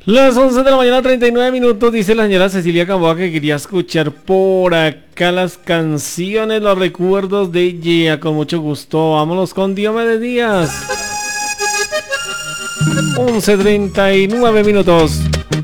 Las 11 de la mañana, 39 minutos, dice la señora Cecilia Gamboa que quería escuchar por acá las canciones, los recuerdos de ella. Con mucho gusto, vámonos con Diomedes Díaz. 11:39 minutos.